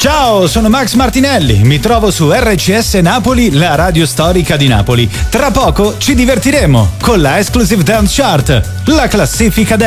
Ciao, sono Max Martinelli, mi trovo su RCS Napoli, la radio storica di Napoli. Tra poco ci divertiremo con la Exclusive Dance Chart, la classifica